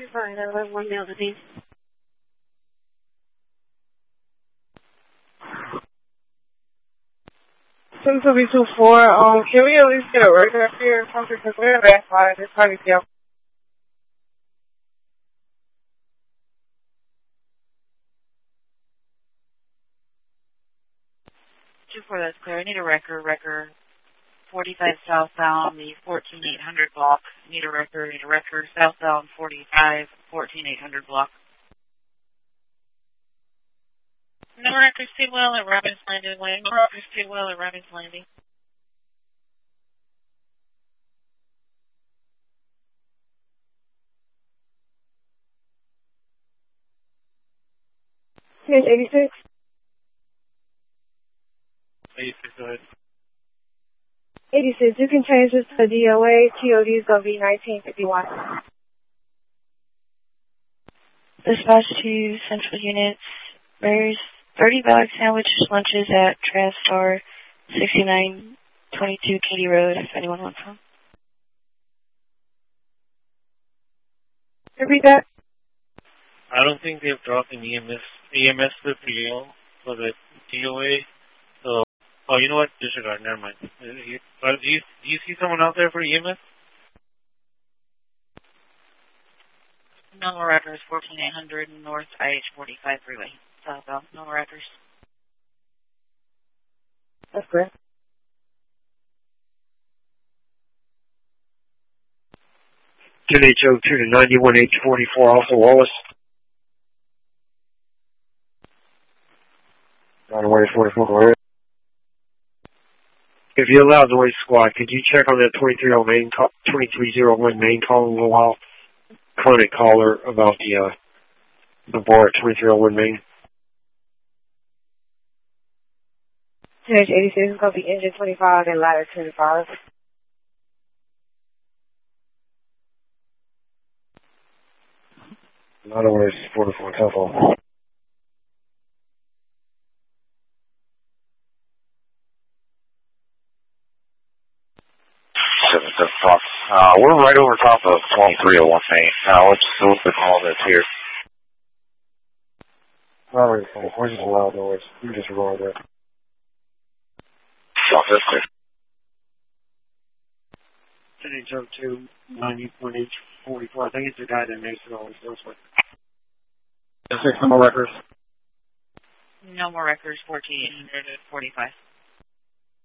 you're fine. I have one mail disease. Since it'll be 2-4, can we at least get a record up here or something? Because we're at five. It's hard to tell. 2-4, that's clear. I need a record 45 southbound, the 14800 block. Need a record southbound 45, 14800 block. No records too well at Robbins Landing Lane. No records too well at Robbins Landing. Here's 86. 86, go ahead. 86, you can change this to DOA. TOD is going to be 1951. Dispatch to Central Units. There's 30 bag sandwich lunches at TransStar 6922 Katy Road, if anyone wants one. Repeat that. I don't think they've dropped an EMS to PL for the DOA. So, oh, you know what? Disregard. Never mind. Do you see someone out there for EMS? No more records, 14800 North IH-45 Freeway. Southbound. No more records. That's correct. NHO 2 to 91H44, also Wallace. 91H44, go ahead. If you allow noise squad, could you check on that 2301 main call in a little while? Clinic caller about the bar at 2301 Main. Here's 86 is going to be engine 25 and ladder 25. Not always 44 telephone. We're right over top of 2301 Main. What's the call that's here? Not really 44, just a loud noise. You just roll there. That's clear. NHO 2, 91H44. I think it's the guy that makes it all this way. 6 more records. No more records, 14845.